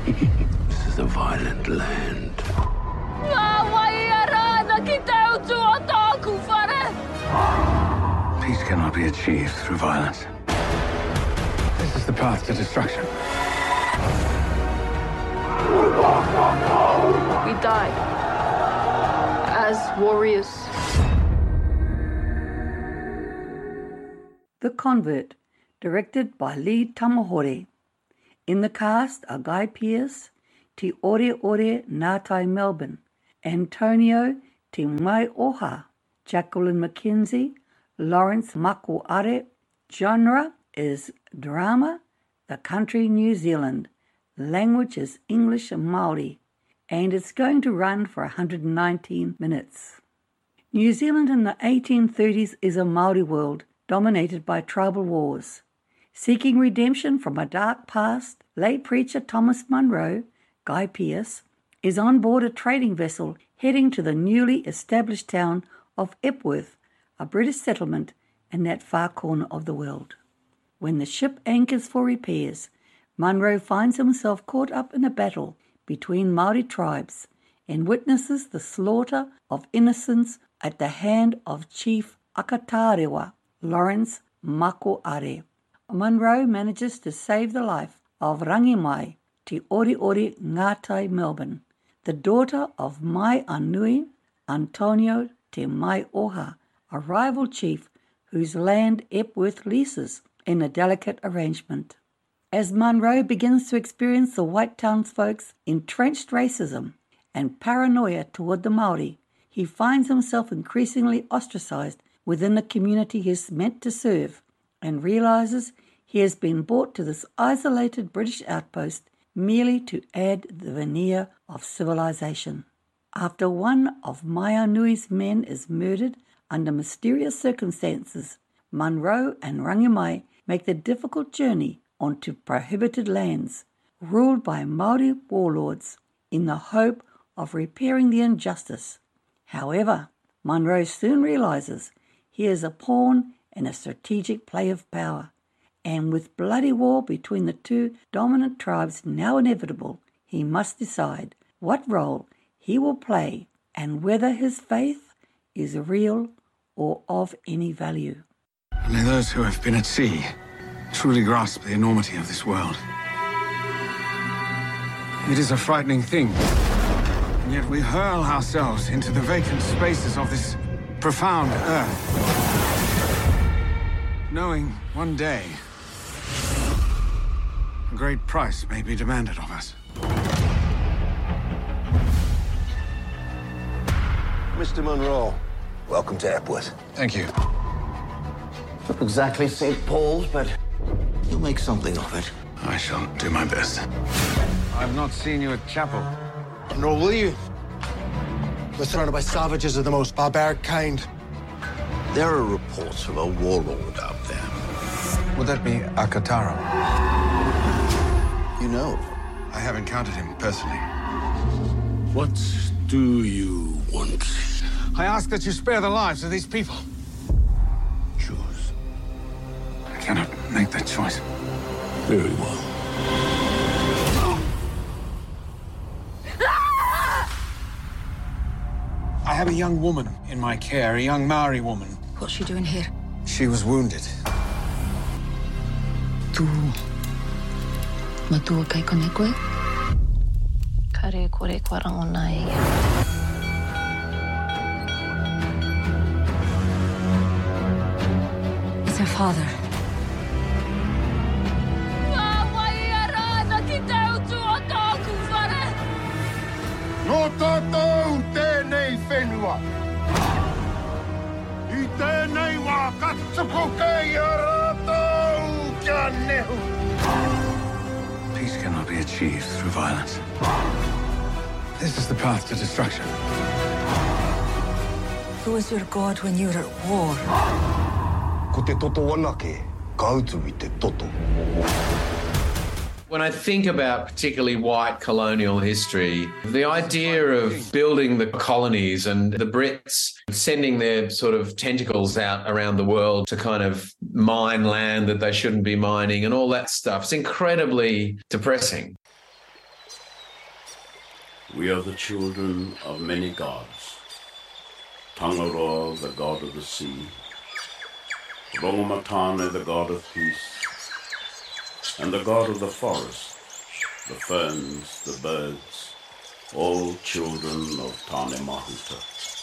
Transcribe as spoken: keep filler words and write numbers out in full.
This is a violent land. Peace cannot be achieved through violence. This is the path to destruction. We die as warriors. The Convert, directed by Lee Tamahori. In the cast are Guy Pearce, Te Ore Ore Ngātai Melbourne, Antonio Te Mai Oha, Jacqueline McKenzie, Lawrence Mako Are. Genre is drama, the country New Zealand. Language is English and Māori, and it's going to run for one hundred nineteen minutes. New Zealand in the eighteen thirties is a Māori world dominated by tribal wars. Seeking redemption from a dark past, lay preacher Thomas Munro, Guy Pearce, is on board a trading vessel heading to the newly established town of Epworth, a British settlement in that far corner of the world. When the ship anchors for repairs, Munro finds himself caught up in a battle between Māori tribes and witnesses the slaughter of innocents at the hand of Chief Akatarewa, Lawrence Mako Are. Munro manages to save the life of Rangimai, Te Ore Ore Ngātai Melbourne, the daughter of Mai Anui, Antonio Te Mai Oha, a rival chief whose land Epworth leases in a delicate arrangement. As Munro begins to experience the white townsfolk's entrenched racism and paranoia toward the Māori, he finds himself increasingly ostracized within the community he is meant to serve, and realizes he has been brought to this isolated British outpost merely to add the veneer of civilization. After one of Maianui's men is murdered under mysterious circumstances, Munro and Rangimai make the difficult journey onto prohibited lands, ruled by Māori warlords, in the hope of repairing the injustice. However, Munro soon realizes he is a pawn in a strategic play of power, and with bloody war between the two dominant tribes now inevitable, he must decide what role he will play and whether his faith is real or of any value. Only those who have been at sea truly grasp the enormity of this world. It is a frightening thing, and yet we hurl ourselves into the vacant spaces of this profound earth, knowing one day a great price may be demanded of us. Mister Munro, welcome to Epworth. Thank you. Not exactly Saint Paul's, but you'll make something of it. I shall do my best. I've not seen you at chapel. Nor will you. We're surrounded by savages of the most barbaric kind. There are reports of a warlord out there. Would that be Akatara? You know? I have encountered him personally. What do you want? I ask that you spare the lives of these people. Choose. I cannot make that choice. Very well. I have a young woman in my care, a young Maori woman. What's she doing here? She was wounded. Tu matua kai kone koe? Kare kore kwarango nai. It's her father. No tātou tēnei whenua. I tēnei wā katsuko kei a rātou kia nehu. Peace cannot be achieved through violence. This is the path to destruction. Who is your god when you're at war? Ko te toto wanake, ka utu I te toto. When I think about particularly white colonial history, the idea of building the colonies and the Brits sending their sort of tentacles out around the world to kind of mine land that they shouldn't be mining and all that stuff, it's incredibly depressing. We are the children of many gods. Tangaroa, the god of the sea. Rongomatane, the god of peace. And the god of the forest, the ferns, the birds, all children of Tane Mahuta.